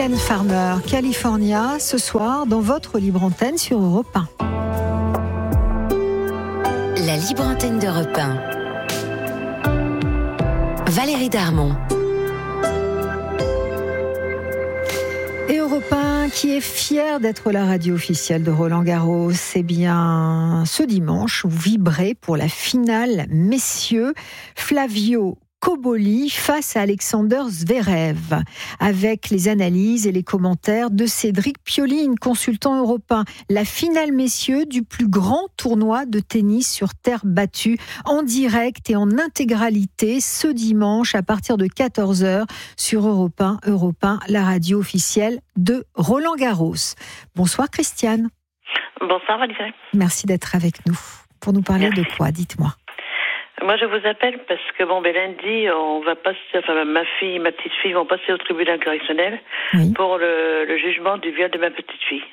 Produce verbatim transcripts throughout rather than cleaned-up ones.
Mylène Farmer, California, ce soir dans votre libre antenne sur Europe un. La libre antenne d'Europe un. Valérie Darmon. Et Europe un qui est fier d'être la radio officielle de Roland Garros. Eh bien, ce dimanche, vous vibrez pour la finale messieurs. Flavio Cobolli face à Alexander Zverev, avec les analyses et les commentaires de Cédric Pioline, consultant européen. La finale messieurs du plus grand tournoi de tennis sur terre battue, en direct et en intégralité ce dimanche à partir de quatorze heures sur Europe un, Europe un, la radio officielle de Roland Garros. Bonsoir Christiane. Bonsoir Valérie. Merci d'être avec nous. Pour nous parler Merci. De quoi, dites-moi. Moi, je vous appelle parce que, bon, ben, lundi, on va passer, enfin, ma fille, ma petite fille vont passer au tribunal correctionnel oui. pour le, le jugement du viol de ma petite fille.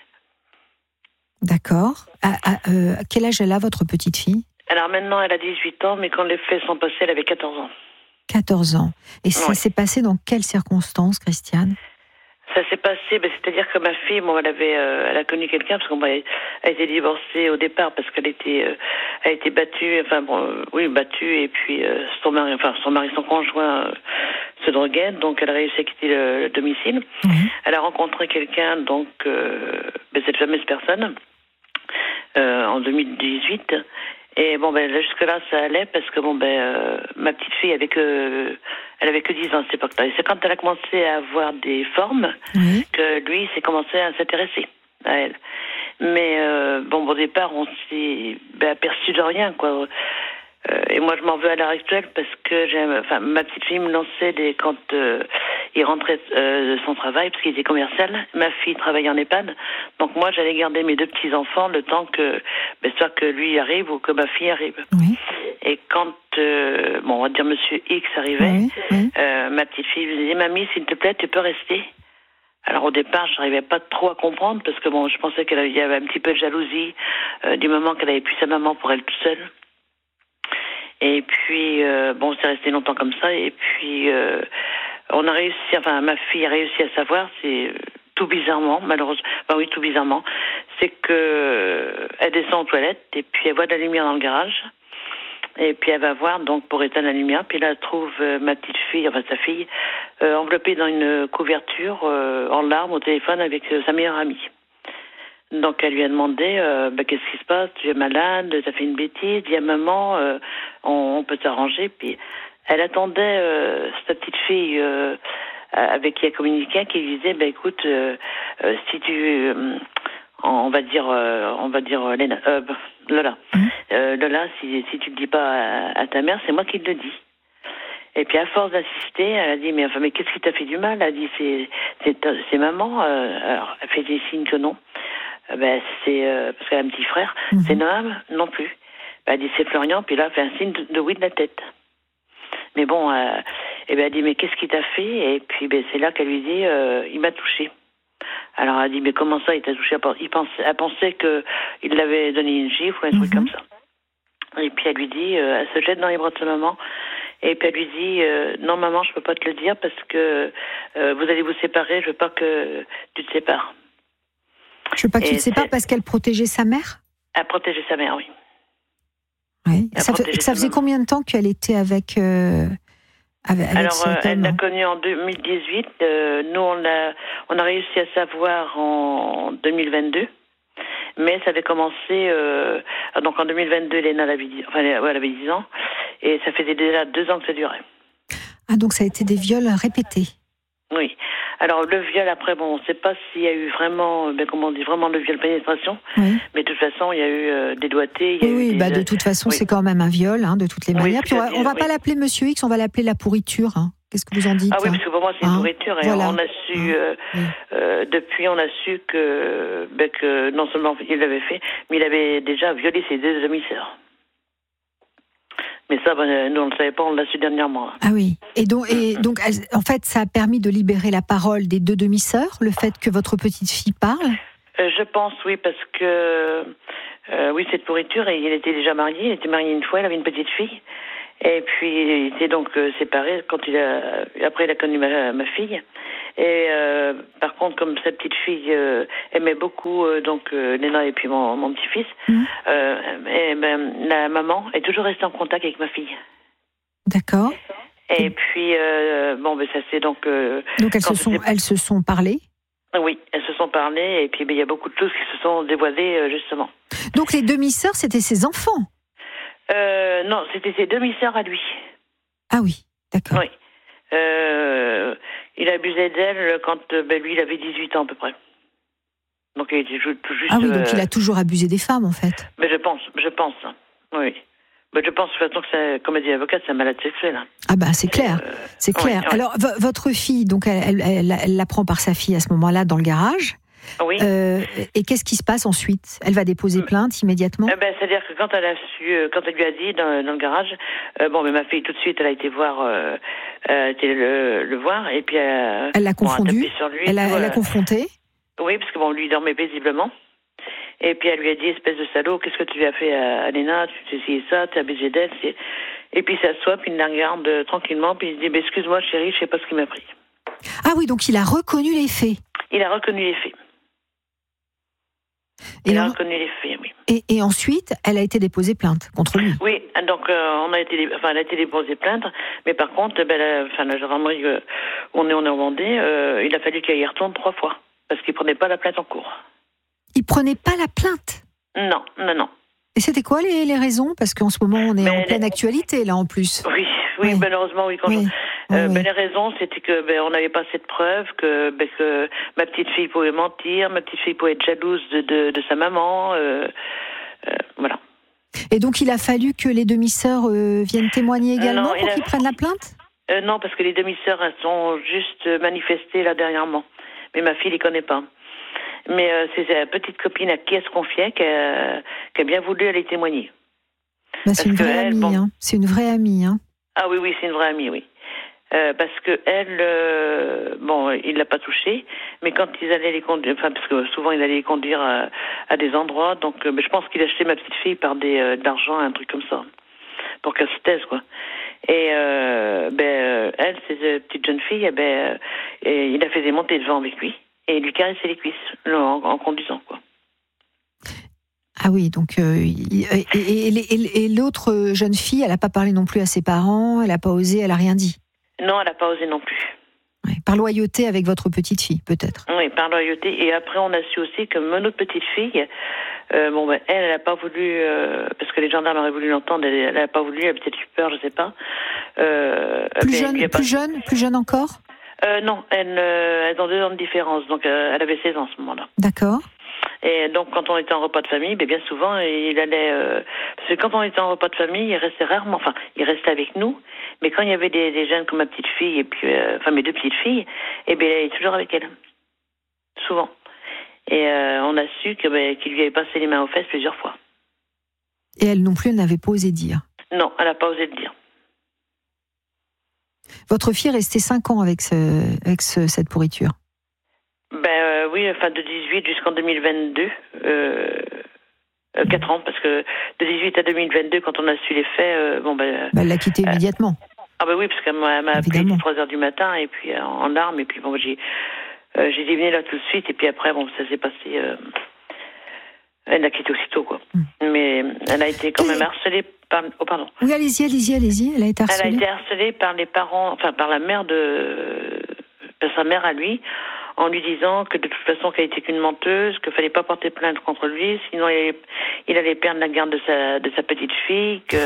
D'accord. À, à, euh, quel âge elle a, votre petite fille ? Alors maintenant, elle a dix-huit ans, mais quand les faits sont passés, elle avait quatorze ans. quatorze ans. Et ça oui. s'est passé dans quelles circonstances, Christiane ? Ça s'est passé, ben, c'est-à-dire que ma fille, bon, elle avait, euh, elle a connu quelqu'un parce qu'elle ben, a été divorcée au départ parce qu'elle était, euh, a été battue, enfin bon, euh, oui, battue et puis euh, son mari, enfin son mari, son conjoint euh, se droguait, donc elle a réussi à quitter le, le domicile. Mmh. Elle a rencontré quelqu'un, donc euh, ben, cette fameuse personne, euh, en deux mille dix-huit. Et bon, ben là, jusque-là, ça allait parce que bon, ben euh, ma petite fille avait que, elle avait que dix ans à cette époque-là. Et c'est quand elle a commencé à avoir des formes mmh. que lui s'est commencé à s'intéresser à elle. Mais euh, bon, au départ, on s'est ben, aperçu de rien, quoi. Euh, et moi, je m'en veux à l'heure actuelle parce que j'aime, enfin, ma petite fille me lançait des, quand euh, il rentrait euh, de son travail, parce qu'il était commercial. Ma fille travaillait en EHPAD. Donc moi, j'allais garder mes deux petits-enfants le temps que, ben, soit que lui arrive ou que ma fille arrive. Oui. Et quand, euh, bon, on va dire Monsieur X arrivait, oui, oui. Euh, ma petite fille me disait, mamie, s'il te plaît, tu peux rester. Alors au départ, je n'arrivais pas trop à comprendre parce que bon, je pensais qu'il y avait un petit peu de jalousie euh, du moment qu'elle avait plus sa maman pour elle toute seule. Et puis, euh, bon, c'est resté longtemps comme ça. Et puis, euh, on a réussi, enfin, ma fille a réussi à savoir, c'est tout bizarrement, malheureusement, enfin oui, tout bizarrement, c'est que elle descend aux toilettes et puis elle voit de la lumière dans le garage. Et puis elle va voir, donc, pour éteindre la lumière. Puis là, elle trouve euh, ma petite fille, enfin sa fille, euh, enveloppée dans une couverture, euh, en larmes, au téléphone avec euh, sa meilleure amie. Donc elle lui a demandé euh, bah, qu'est-ce qui se passe, tu es malade, tu as fait une bêtise, dis à maman, euh, on, on peut s'arranger. Puis elle attendait euh, sa petite fille euh, avec qui elle communiquait, qui lui disait bah écoute, euh, euh, si tu euh, on va dire euh, on va dire Léna, euh, Lola, mmh. euh, Lola, si si tu le dis pas à, à ta mère, c'est moi qui te le dis. Et puis à force d'assister, elle a dit mais enfin mais qu'est-ce qui t'a fait du mal ? Elle a dit c'est c'est c'est maman. Euh, alors elle fait des signes que non. Ben, c'est euh, parce qu'elle a un petit frère. Mmh. C'est Noam non plus. Ben, elle dit c'est Florian, puis là elle fait un signe de, de oui de la tête. Mais bon, euh, et ben elle dit mais qu'est-ce qu'il t'a fait ? Et puis ben c'est là qu'elle lui dit euh, il m'a touché. Alors elle dit mais comment ça il t'a touché ? Il pensait, elle pensait que il l'avait donné une gifle ou un mmh. truc comme ça. Et puis elle lui dit, euh, elle se jette dans les bras de sa maman. Et puis elle lui dit euh, non maman je peux pas te le dire parce que euh, vous allez vous séparer, je veux pas que tu te sépares. Je veux pas que et tu te sépares parce qu'elle protégeait sa mère ? Elle protégeait sa mère, oui. Oui. Ça, fait, ça faisait combien de temps qu'elle était avec, euh, avec, avec Alors, cet euh, homme ? Elle l'a connue en deux mille dix-huit. Euh, nous, on a, on a réussi à savoir en deux mille vingt-deux. Mais ça avait commencé... Euh, donc en deux mille vingt-deux, Léna elle avait, enfin, elle avait dix ans. Et ça faisait déjà deux ans que ça durait. Ah, donc ça a été des viols répétés ? Oui. Alors le viol après bon, on ne sait pas s'il y a eu vraiment, ben, comment on dit, vraiment le viol pénétration, oui. Mais de toute façon il y a eu euh, des doigtés. Il y a oui, eu oui des... bah de toute façon oui. C'est quand même un viol, hein, de toutes les manières. Oui, Puis on va, on va oui. pas l'appeler Monsieur X, on va l'appeler la pourriture. Hein. Qu'est-ce que vous en dites ? Ah oui, parce que pour moi c'est hein une pourriture. Et voilà. On a su hein euh, oui. euh, depuis on a su que, ben, que non seulement il l'avait fait, mais il avait déjà violé ses deux demi-sœurs. Mais ça, ben, nous, on ne le savait pas, on l'a su dernièrement. Ah oui. Et donc, et donc, en fait, ça a permis de libérer la parole des deux demi-sœurs, le fait que votre petite fille parle ? euh, Je pense, oui, parce que, euh, oui, cette pourriture, et il était déjà marié, il était marié une fois, il avait une petite fille. Et puis, il était donc euh, séparé quand il a, après, il a connu ma, ma fille. Et euh, par contre, comme sa petite fille euh, aimait beaucoup euh, donc euh, Léna et puis mon, mon petit-fils, mmh. euh, et ben, la maman est toujours restée en contact avec ma fille. D'accord. Et puis euh, bon, ben ça c'est donc. Euh, donc elles se sont, elles se sont parlé. Oui, elles se sont parlé et puis ben, il y a beaucoup de choses qui se sont dévoilées euh, justement. Donc les demi-sœurs, c'était ses enfants. Euh, non, c'était ses demi-sœurs à lui. Ah oui, d'accord. Oui. Euh, il abusait d'elle quand ben, lui, il avait dix-huit ans à peu près. Donc il était tout juste... Ah oui, donc euh... il a toujours abusé des femmes, en fait. Ben, je pense, je pense. Oui. Ben, je pense, de toute façon, que ça, comme a dit l'avocate, c'est un malade sexuel. Hein. Ah ben, c'est clair, euh... c'est clair. Oui, alors, v- votre fille, donc, elle, elle, elle l'apprend par sa fille à ce moment-là dans le garage. Oui. Euh, et qu'est-ce qui se passe ensuite ? Elle va déposer plainte immédiatement ? euh, ben, C'est-à-dire que quand elle a su, euh, quand elle lui a dit dans, dans le garage, euh, bon, mais ma fille tout de suite, elle a été voir, euh, elle a été le, le voir et puis euh, elle l'a confondu. Bon, sur lui, elle l'a voilà. confronté. Oui, parce que bon, lui dormait paisiblement. Et puis elle lui a dit, espèce de salaud, qu'est-ce que tu lui as fait à, à Léna ? Tu t'es essayé ça, tu as abusé d'elle. C'est... Et puis il s'assoit, puis il la regarde euh, tranquillement, puis il se dit, bah, excuse-moi chérie, je sais pas ce qui m'a pris. Ah oui, donc il a reconnu les faits. Il a reconnu les faits. Et il a reconnu les faits, oui. Et, et ensuite, elle a été déposée plainte contre lui. Oui, donc euh, on a été, enfin, elle a été déposée plainte, mais par contre, ben, la, enfin, la gendarmerie euh, où on est en Normandie, euh, il a fallu qu'elle y retourne trois fois, parce qu'il prenait pas la plainte en cours. Il prenait pas la plainte ? Non, non, non. Et c'était quoi les, les raisons ? Parce qu'en ce moment, on est ben, en pleine les... actualité, là, en plus. Oui, oui, oui. malheureusement, oui. Quand oui. Je... Euh, oui. Ben, les raisons, c'était que ben, on n'avait pas assez de preuves, que, ben, que ma petite fille pouvait mentir, ma petite fille pouvait être jalouse de, de, de sa maman, euh, euh, voilà. Et donc, il a fallu que les demi-sœurs euh, viennent témoigner également non, pour a... qu'ils prennent la plainte ? euh, Non, parce que les demi-sœurs, elles sont juste manifestées là dernièrement. Mais ma fille, ne les connaît pas. Mais euh, c'est sa petite copine à qui elle se confiait qui a, qui a bien voulu aller témoigner. Bah, c'est, une vraie elle, amie, bon... hein. c'est une vraie amie. Hein. Ah oui, oui, c'est une vraie amie, oui. Euh, parce que elle, euh, bon, il l'a pas touchée, mais quand ils allaient les conduire, enfin parce que souvent il allait les conduire à, à des endroits, donc euh, mais je pense qu'il achetait ma petite fille par des euh, d'argent, un truc comme ça, pour qu'elle se taise quoi. Et euh, ben euh, elle, cette petite jeune fille, eh ben, euh, et il a fait des montées de vent avec lui et il lui caressait les cuisses en, en conduisant quoi. Ah oui, donc euh, et, et, et, et l'autre jeune fille, elle n'a pas parlé non plus à ses parents, elle n'a pas osé, elle n'a rien dit. Non, elle n'a pas osé non plus. Ouais, par loyauté avec votre petite fille, peut-être. Oui, par loyauté. Et après, on a su aussi que mon autre petite fille, euh, bon, ben, elle, elle n'a pas voulu, euh, parce que les gendarmes auraient voulu l'entendre, elle n'a pas voulu, elle a peut-être eu peur, je ne sais pas. Euh, plus ben, jeune, plus pas... jeune, plus jeune encore. Euh, non, elle, euh, elles ont deux ans de différence, donc euh, elle avait seize ans à ce moment-là. D'accord. Et donc, quand on était en repas de famille, ben, bien souvent, il allait... Euh, parce que quand on était en repas de famille, il restait rarement... Enfin, il restait avec nous, mais quand il y avait des, des jeunes comme ma petite fille, et puis... Euh, enfin, mes deux petites filles, et bien, il est toujours avec elle. Souvent. Et euh, on a su que, ben, qu'il lui avait passé les mains aux fesses plusieurs fois. Et elle non plus, elle n'avait pas osé dire. Non, elle n'a pas osé le dire. Votre fille est restée cinq ans avec, ce, avec ce, cette pourriture. Ben euh, oui, enfin de dix-huit jusqu'en deux mille vingt-deux, euh, euh, quatre ans, parce que de dix-huit à deux mille vingt-deux, quand on a su les faits, euh, bon ben... ben elle l'a quitté euh, immédiatement. Ah ben oui, parce qu'elle m'a, m'a appelé à trois heures du matin, et puis euh, en larmes, et puis bon, j'ai, euh, j'ai dit venez là tout de suite, et puis après, bon, ça s'est passé... Euh, elle l'a quitté aussitôt, quoi. Hum. Mais elle a été quand même harcelée par... Oh, pardon. Oui, allez-y, allez-y, allez-y, elle a été harcelée. Elle a été harcelée par les parents, enfin par la mère de... de sa mère à lui, en lui disant que de toute façon qu'elle était qu'une menteuse, qu'il fallait pas porter plainte contre lui, sinon il allait, il allait perdre la garde de sa, de sa petite fille, que...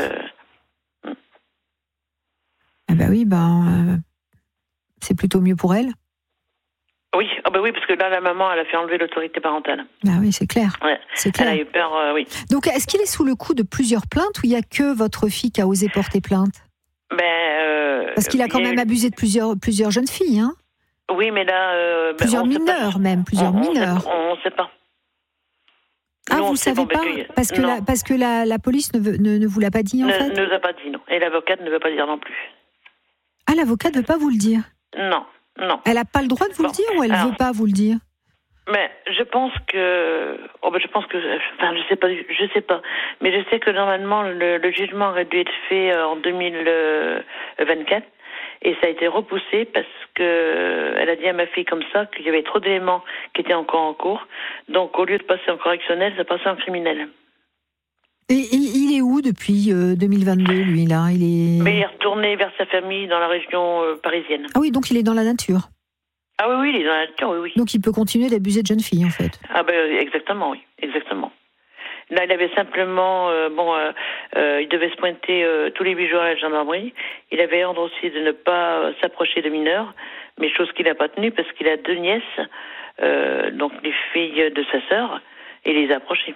Ah bah oui, ben, euh, c'est plutôt mieux pour elle. Oui, oh bah oui, parce que là, la maman, elle a fait enlever l'autorité parentale. Ah oui, c'est clair. Ouais. C'est clair. Elle a eu peur, euh, oui. Donc, est-ce qu'il est sous le coup de plusieurs plaintes ou il n'y a que votre fille qui a osé porter plainte ? Ben, euh, Parce qu'il a quand même eu... abusé de plusieurs, plusieurs jeunes filles, hein ? Oui, mais là... Euh, plusieurs ben, mineurs, même, plusieurs on, mineurs. On ne sait pas. Ah, nous, vous ne savez pas Parce que, la, parce que la, la police ne, veut, ne, ne vous l'a pas dit, en ne, fait ? Ne nous a pas dit, non. Et l'avocate ne veut pas dire non plus. Ah, l'avocate ne veut pas vous le dire ? Non, non. Elle n'a pas le droit de vous bon. le dire ou elle ne veut pas vous le dire ? Mais je pense que... Oh ben je pense que... Enfin, je sais pas, je sais pas. Mais je sais que normalement, le, le jugement aurait dû être fait en deux mille vingt-quatre. Et ça a été repoussé parce que elle a dit à ma fille comme ça qu'il y avait trop d'éléments qui étaient encore en cours. Donc, au lieu de passer en correctionnel, ça passait en criminel. Et il est où depuis euh, deux mille vingt-deux, lui, là il est... Mais il est retourné vers sa famille dans la région euh, parisienne. Ah oui, donc il est dans la nature. Ah oui, oui, il est dans la nature, oui, oui. Donc il peut continuer d'abuser de jeunes filles, en fait. Ah ben, exactement, oui, exactement. Là, il avait simplement, euh, bon, euh, euh, il devait se pointer euh, tous les huit jours à la gendarmerie. Il avait ordre aussi de ne pas euh, s'approcher de mineurs, mais chose qu'il n'a pas tenue parce qu'il a deux nièces, euh, donc les filles de sa sœur, et il les a approchées.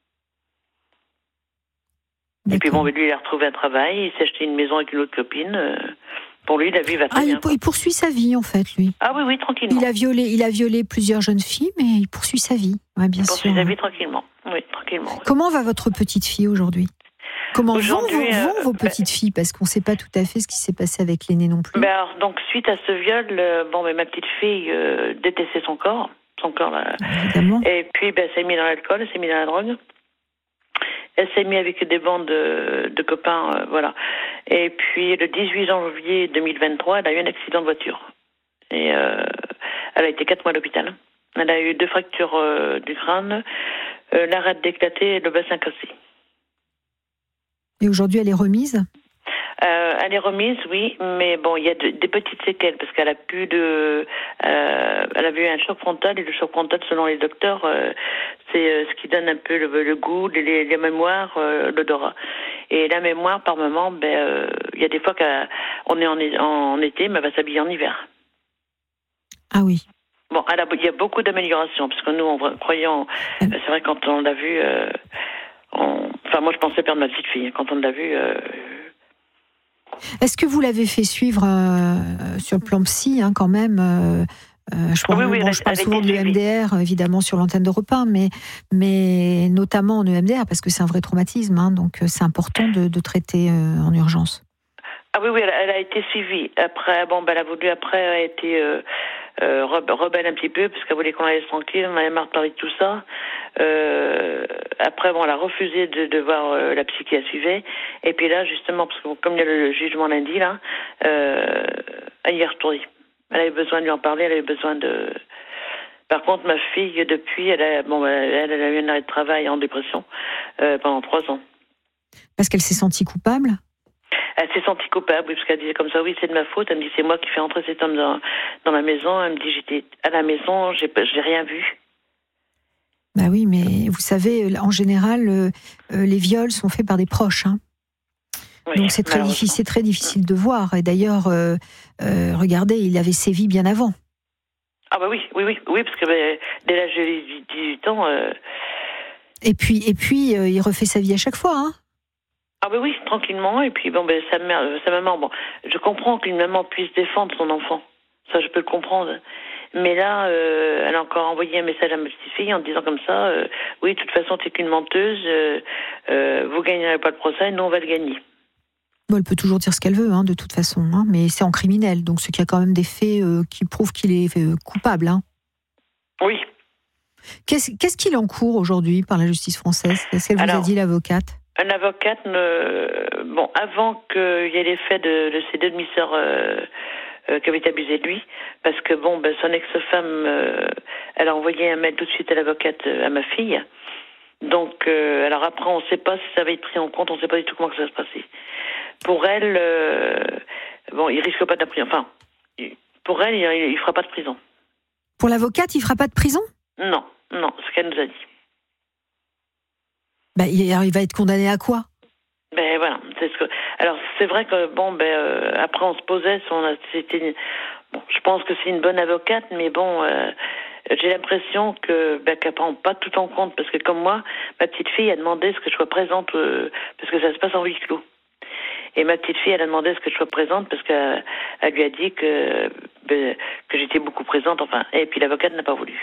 Et puis bon, lui, il a retrouvé un travail, il s'est acheté une maison avec une autre copine. Euh, pour lui, la vie va très ah, bien. Il, il poursuit sa vie, en fait, lui. Ah oui, oui, tranquillement. Il a violé, il a violé plusieurs jeunes filles, mais il poursuit sa vie, ouais, bien il sûr. poursuit sa vie tranquillement. Oui, tranquillement. Oui. Comment va votre petite fille aujourd'hui ? Comment aujourd'hui, vont, vont, vont euh, vos petites filles ? Parce qu'on ne sait pas tout à fait ce qui s'est passé avec l'aînée non plus. Ben alors, donc, suite à ce viol, euh, bon, ben, ma petite fille euh, détestait son corps. Son corps, là. Évidemment. Et puis, ben, elle s'est mise dans l'alcool, elle s'est mise dans la drogue. Elle s'est mise avec des bandes de, de copains, euh, voilà. Et puis, le dix-huit janvier deux mille vingt-trois, elle a eu un accident de voiture. Et euh, elle a été quatre mois à l'hôpital. Elle a eu deux fractures euh, du crâne, euh, l'arête d'éclater et le bassin cassé. Et aujourd'hui, elle est remise ? Euh, elle est remise, oui, mais bon, il y a de, des petites séquelles parce qu'elle a plus de, euh, elle avait eu un choc frontal et le choc frontal, selon les docteurs, euh, c'est euh, ce qui donne un peu le, le goût, les, les mémoires, euh, l'odorat. Et la mémoire, par moment, ben, euh, il y a des fois qu'on est en, en été, mais elle va s'habiller en hiver. Ah oui. Bon, elle a, il y a beaucoup d'améliorations parce que nous, on croyant, euh, c'est vrai quand on l'a vue, euh, on, enfin moi je pensais perdre ma petite fille quand on l'a vue. Euh, Est-ce que vous l'avez fait suivre euh, sur le plan psy, hein, quand même euh, euh, je, pense, oui, oui, bon, je parle souvent de l'E M D R, évidemment, sur l'antenne d'Europe un, mais, mais notamment en E M D R, parce que c'est un vrai traumatisme, hein, donc c'est important de, de traiter euh, en urgence. Ah oui, oui, elle, elle a été suivie. Après, bon, ben, elle a voulu, après, elle a été euh, euh, rebelle un petit peu, parce qu'elle voulait qu'on la laisse tranquille, on avait marre de parler de tout ça. Euh, après, bon, elle a refusé de, de voir euh, la psy qui la suivait. Et puis là, justement, parce que comme il y a le jugement lundi, là, euh, elle y est retournée. Elle avait besoin de lui en parler, elle avait besoin de... Par contre, ma fille, depuis, elle a, bon, elle, elle a eu un arrêt de travail en dépression euh, pendant trois ans. Parce qu'elle s'est sentie coupable ? Elle s'est sentie coupable, oui, parce qu'elle disait comme ça, oui, c'est de ma faute. Elle me dit, c'est moi qui fais entrer cet homme dans, dans ma maison. Elle me dit, j'étais à la maison, j'ai, j'ai rien vu. Bah oui, mais vous savez, en général, euh, les viols sont faits par des proches, hein. Oui, donc c'est très difficile, c'est très difficile de voir. Et d'ailleurs, euh, euh, regardez, il avait sévi bien avant. Ah bah oui, oui, oui, oui, parce que bah, dès l'âge de dix-huit ans. Euh... Et puis, et puis, euh, il refait sa vie à chaque fois, hein. Ah ben oui, tranquillement. Et puis bon, ben sa mère, sa maman, bon, je comprends qu'une maman puisse défendre son enfant. Ça, je peux le comprendre. Mais là, euh, elle a encore envoyé un message à ma petite fille en disant comme ça, euh, oui, de toute façon, t'es qu'une menteuse. Euh, euh, vous gagnerez pas le procès, nous on va le gagner. Bon, elle peut toujours dire ce qu'elle veut, hein, de toute façon, hein, mais c'est en criminel, donc ce qui a quand même des faits euh, qui prouvent qu'il est euh, coupable, hein. Oui. Qu'est-ce, qu'est-ce qu'il encourt aujourd'hui par la justice française ? Qu'est-ce qu'elle vous Alors, a dit, l'avocate ? Un avocate, ne... bon, avant qu'il y ait les faits de, de ces deux demi-sœurs euh, euh, qui avaient été abusées de lui, parce que bon, ben, son ex-femme, euh, elle a envoyé un mail tout de suite à l'avocate, euh, à ma fille. Donc, euh, alors après, on ne sait pas si ça va être pris en compte, on ne sait pas du tout comment ça va se passer. Pour elle, euh, bon, il risque pas de la prison. Enfin, pour elle, il ne fera pas de prison. Pour l'avocate, il ne fera pas de prison ? Non, non, ce qu'elle nous a dit. Ben, il, il va être condamné à quoi ? Ben voilà, c'est ce que. Alors c'est vrai que bon, ben euh, après on se posait, si on a, c'était, bon, je pense que c'est une bonne avocate, mais bon, euh, j'ai l'impression que ben qu'elle prend pas tout en compte, parce que comme moi, ma petite fille a demandé ce que je sois présente, euh, parce que ça se passe en huis clos. Et ma petite fille, elle a demandé ce que je sois présente, parce qu'elle elle lui a dit que ben, que j'étais beaucoup présente, enfin, et puis l'avocate n'a pas voulu.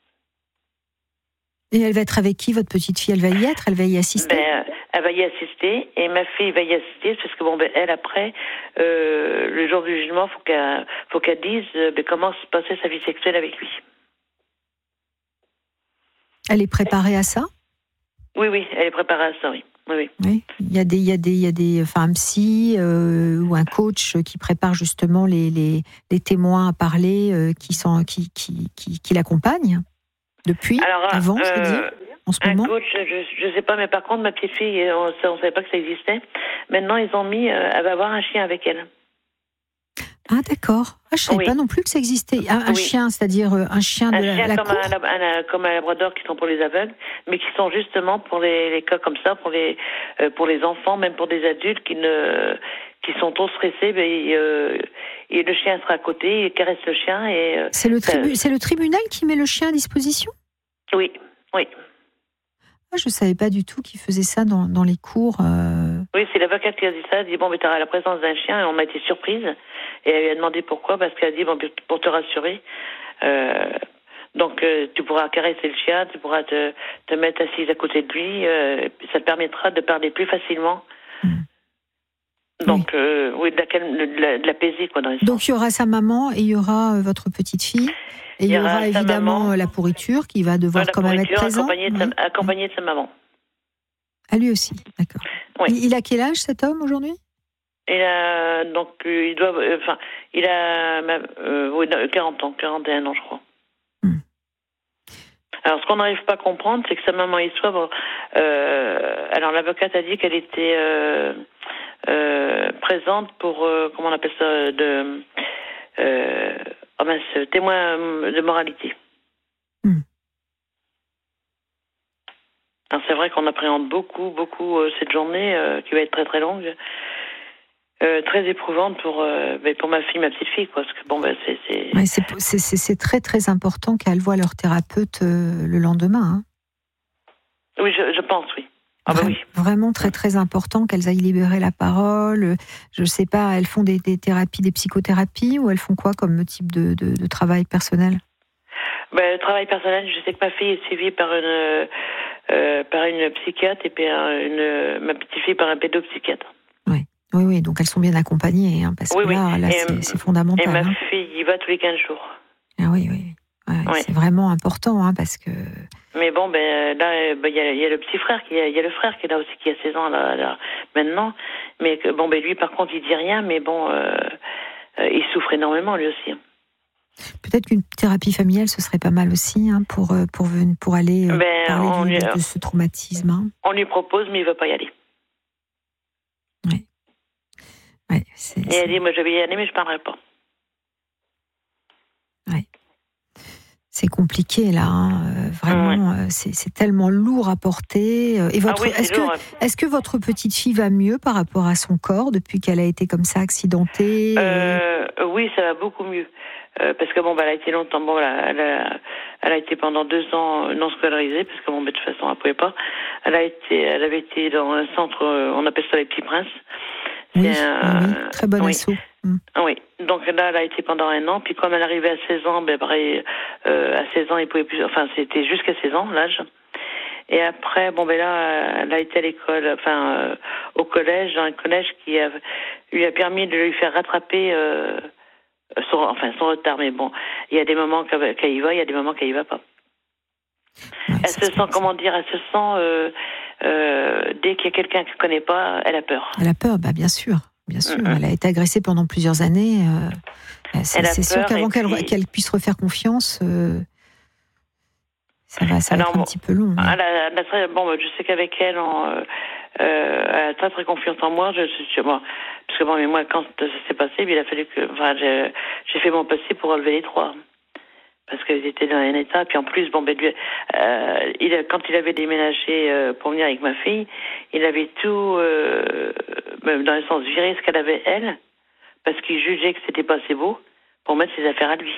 Et elle va être avec qui, votre petite fille ? Elle va y être ? Elle va y assister ? Ben, elle va y assister, et ma fille va y assister, parce que bon, ben, elle, après, euh, le jour du jugement, faut qu'elle, faut qu'elle dise ben, comment se passait sa vie sexuelle avec lui. Elle est préparée à ça ? Oui, oui, elle est préparée à ça, oui. Oui. Oui. Il y a des, il y a des, il y a des, enfin un psy euh, ou un coach qui prépare justement les les, les témoins à parler, euh, qui sont, qui qui qui, qui l'accompagnent depuis, Alors, avant, euh, je veux dire, en ce un moment. coach, je ne sais pas, mais par contre, ma petite fille, on ne savait pas que ça existait. Maintenant, ils ont mis, euh, elle va avoir un chien avec elle. Ah d'accord. Ah, je savais Oui. pas non plus que ça existait. Un, un Oui. chien, c'est-à-dire un chien de Un la, chien la comme, cour. un, un, comme un labrador qui sont pour les aveugles, mais qui sont justement pour les, les cas comme ça, pour les euh, pour les enfants, même pour des adultes qui ne qui sont trop stressés. Mais, euh, et le chien sera à côté, il caresse le chien et. Euh, c'est le tribu, ça, c'est le tribunal qui met le chien à disposition. Oui, oui. Ah, je savais pas du tout qu'ils faisaient ça dans dans les cours. Euh... Oui, c'est l'avocate qui a dit ça. Elle dit bon, mais tu auras la présence d'un chien, et on m'a été surprise. Et elle lui a demandé pourquoi, parce qu'elle a dit bon, pour te rassurer. Euh, donc euh, tu pourras caresser le chien, tu pourras te, te mettre assise à côté de lui, euh, ça te permettra de parler plus facilement. Mmh. Donc oui, euh, oui de, la, de, la, de l'apaiser quoi dans les Donc il y aura sa maman et il y aura euh, votre petite fille et il y, y aura, aura évidemment maman, la pourriture qui va devoir ouais, quand même être présente. Accompagnée de, oui. sa, accompagnée de sa maman. À lui aussi, d'accord. Oui. Il, il a quel âge cet homme aujourd'hui? Il a donc euh, il doit enfin euh, il a euh, oui, quarante ans, quarante et un ans je crois. Hmm. Alors ce qu'on n'arrive pas à comprendre, c'est que sa maman est sobre. Euh, alors l'avocate a dit qu'elle était euh, euh, présente pour euh, comment on appelle ça de euh, oh mince, témoin de moralité. Hmm. Alors c'est vrai qu'on appréhende beaucoup beaucoup euh, cette journée euh, qui va être très très longue. Euh, très éprouvante pour euh, pour ma fille, ma petite fille, quoi. Parce que bon, bah, c'est c'est... Ouais, c'est, c'est c'est très très important qu'elles voient leur thérapeute euh, le lendemain. Hein. Oui, je, je pense, oui. Ah Vra- bah oui. Vraiment très très important qu'elles aillent libérer la parole. Je sais pas, elles font des, des thérapies, des psychothérapies, ou elles font quoi comme type de, de, de travail personnel? Ben, le travail personnel, je sais que ma fille est suivie par une euh, par une psychiatre et puis une ma petite fille par un pédopsychiatre. Oui. Oui, oui, donc elles sont bien accompagnées, hein, parce oui, que là, oui. là et, c'est, c'est fondamental. Et ma hein. fille y va tous les quinze jours. Ah oui, oui. Ouais, oui. C'est vraiment important, hein, parce que... Mais bon, ben là, il ben, y, a, y a le petit frère, il y, y a le frère qui est là aussi, qui a seize ans là, là maintenant. Mais que, bon, ben lui, par contre, il dit rien, mais bon, euh, euh, il souffre énormément, lui aussi. Peut-être qu'une thérapie familiale, ce serait pas mal aussi, hein, pour, pour, pour aller euh, ben, parler lui, de, de ce traumatisme. Hein. On lui propose, mais il ne veut pas y aller. Oui. Ouais, c'est, et c'est... elle dit, moi je vais y aller, mais je ne parlerai pas. Oui. C'est compliqué là, hein. Vraiment, ouais. c'est, c'est tellement lourd à porter. Et votre, ah oui, est-ce, lourd, que, ouais. est-ce que votre petite fille va mieux par rapport à son corps depuis qu'elle a été comme ça accidentée? euh, et... Oui, ça va beaucoup mieux. Euh, parce que bon, bah, elle a été longtemps, bon, elle a, elle a, elle a été pendant deux ans non scolarisée, parce que bon, bah, de toute façon, elle pouvait pas. Elle a été, elle avait été dans un centre, on appelle ça les Petits Princes. Oui, un... oui, oui, très bon oui. assaut. Mm. Oui, donc là, elle a été pendant un an, puis comme elle arrivait à seize ans, ben, pareil, euh, à seize ans, il pouvait plus, enfin, c'était jusqu'à seize ans, l'âge. Et après, bon, ben là, elle a été à l'école, enfin, euh, au collège, dans un collège qui a, lui a permis de lui faire rattraper, euh, son, enfin, son retard. Mais bon, il y a des moments qu'elle, qu'elle y va, il y a des moments qu'elle y va pas. Ouais, elle se sent, ça. comment dire, elle se sent, euh, euh, dès qu'il y a quelqu'un qu'elle connaît pas, elle a peur. Elle a peur, bah, bien sûr. Bien sûr, mm-hmm. Elle a été agressée pendant plusieurs années. Euh, c'est c'est sûr qu'avant qu'elle, puis... qu'elle puisse refaire confiance, euh, ça va, ça va Alors, être un bon, petit peu long. Elle a, elle a très, bon, je sais qu'avec elle, on, euh, elle a très très confiance en moi. Je, je, bon, parce que bon, mais moi, quand ça s'est passé, il a fallu que, enfin, j'ai, j'ai fait mon possible pour relever les trois. Parce qu'ils étaient dans un état. Puis en plus, bon, ben, lui, euh, il a, quand il avait déménagé euh, pour venir avec ma fille, il avait tout, euh, même dans le sens viré ce qu'elle avait elle, parce qu'il jugeait que c'était pas assez beau pour mettre ses affaires à lui.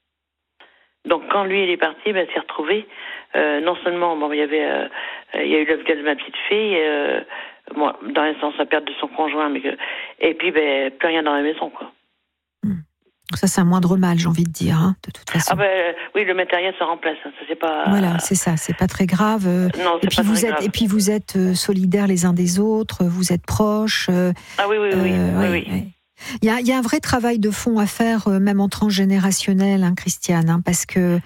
Donc quand lui il est parti, ben, s'est retrouvé. Euh, non seulement, bon, il y avait, euh, il y a eu le viol de ma petite fille, euh, moi, dans le sens la perte de son conjoint, mais que, et puis ben, plus rien dans la maison, quoi. Mmh. Ça, c'est un moindre mal, j'ai envie de dire, hein, de toute façon. Ah ben, oui, le matériel se remplace, hein, ça c'est pas... Voilà, c'est ça, c'est pas très grave. Non, c'est et, puis pas vous très êtes, grave. Et puis vous êtes solidaires les uns des autres, vous êtes proches. Ah oui, oui, oui. Euh, oui, oui, oui. oui. Il y a, il y a un vrai travail de fond à faire, même en transgénérationnel, hein, Christiane, hein, parce que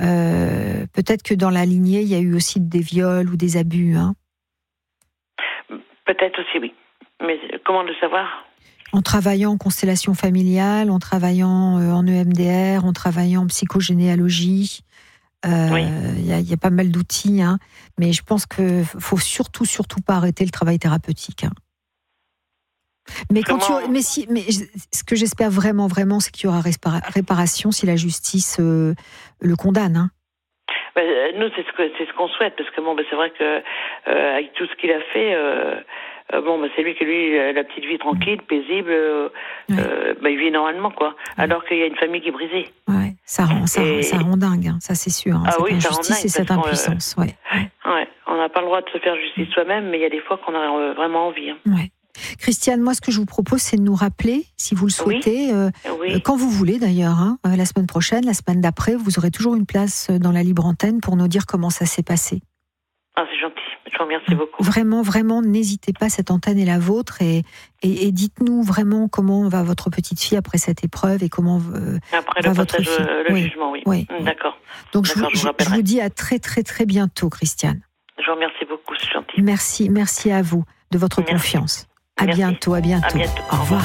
euh, peut-être que dans la lignée, il y a eu aussi des viols ou des abus. Hein. Peut-être aussi, oui. Mais comment le savoir ? En travaillant en constellation familiale, en travaillant euh, en E M D R, en travaillant en psychogénéalogie. Il euh, oui. y, y a pas mal d'outils, hein, mais je pense qu'il faut surtout, surtout pas arrêter le travail thérapeutique. Hein. Mais, quand tu, mais, si, mais ce que j'espère vraiment, vraiment, c'est qu'il y aura réparation si la justice euh, le condamne. Hein. Ben, nous, c'est ce, que, c'est ce qu'on souhaite, parce que bon, ben, c'est vrai que euh, avec tout ce qu'il a fait, euh, euh, bon, ben, c'est lui qui lui la petite vie tranquille, paisible, euh, ouais. euh, ben, il vit normalement, quoi. Ouais. Alors qu'il y a une famille qui est brisée. Ouais, ça rend, ça, Et... ça rend dingue, hein, ça c'est sûr. Hein, ah cette oui, injustice ça rend dingue, et cette impuissance. Euh... Ouais. Ouais, on n'a pas le droit de se faire justice soi-même, mais il y a des fois qu'on a vraiment envie. Hein. Ouais. Christiane, moi, ce que je vous propose, c'est de nous rappeler, si vous le souhaitez, oui. Euh, oui. quand vous voulez d'ailleurs, hein, la semaine prochaine, la semaine d'après, vous aurez toujours une place dans la libre antenne pour nous dire comment ça s'est passé. Ah, c'est gentil, je vous remercie beaucoup. Vraiment, vraiment, n'hésitez pas, cette antenne est la vôtre et, et, et dites-nous vraiment comment va votre petite fille après cette épreuve et comment euh, après va le votre passage, fille. le oui. jugement, oui. oui. D'accord. Donc D'accord, je, je, vous je, je vous dis à très, très, très bientôt, Christiane. Je vous remercie beaucoup, c'est gentil. Merci, merci à vous de votre merci. confiance. À Merci. bientôt, à bientôt. À bientôt. Au revoir.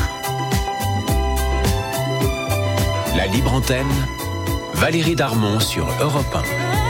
La libre antenne, Valérie Darmon sur Europe un.